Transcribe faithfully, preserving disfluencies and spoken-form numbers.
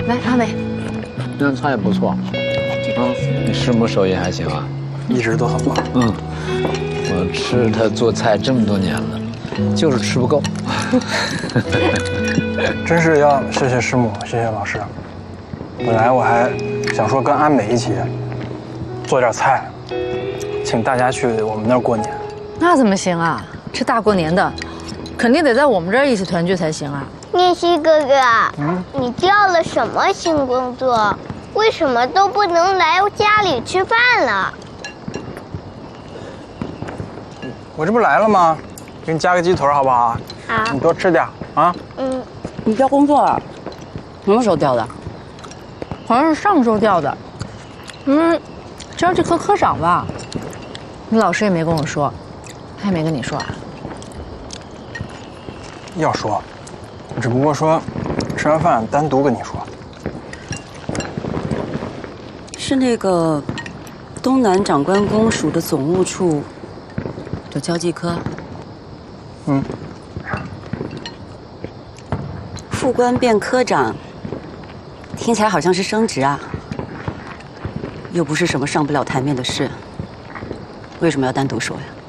来，阿美， 那菜不错。嗯，你师母手艺还行啊？ 一直都很棒。 嗯，我吃她做菜这么多年了，就是吃不够。 真是要谢谢师母，谢谢老师。本来我还想说跟阿美一起做点菜，请大家去我们那儿过年。 那怎么行啊？这大过年的，肯定得在我们这儿一起团聚才行啊。 念希哥哥，嗯，你调了什么新工作？为什么都不能来家里吃饭了？ 我这不来了吗？给你加个鸡腿好不好？ 好。 你多吃点啊。 嗯。 你调工作了？什么时候调的？好像是上周调的。嗯，招这科科长吧？你老师也没跟我说，他也没跟你说啊？ 要说，只不过说吃完饭单独跟你说。 是那个东南长官公署的总务处的交际科。 嗯。 副官变科长，听起来好像是升职啊，又不是什么上不了台面的事，为什么要单独说呀？